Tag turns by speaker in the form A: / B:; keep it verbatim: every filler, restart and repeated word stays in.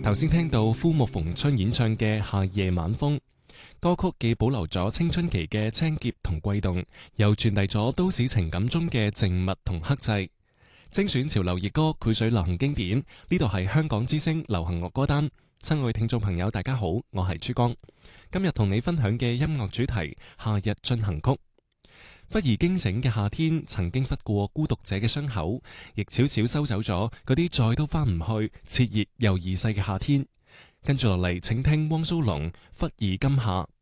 A: 頭先聽到枯木逢春演唱嘅《夏夜晚風》歌曲，既保留咗青春期嘅青澀同悸動，又傳遞咗都市情感中嘅靜默同克制。精選潮流熱歌，繪水流行經典。呢度係香港之聲流行樂歌單。親愛聽眾朋友，大家好，我係珠江。今日同你分享嘅音樂主題《夏日進行曲》。忽而驚醒嘅夏天，曾經拂過孤獨者嘅傷口，亦悄悄收走咗嗰啲再都翻唔去熾熱又易逝嘅夏天。跟住落嚟，請聽汪蘇泷《忽而今夏》。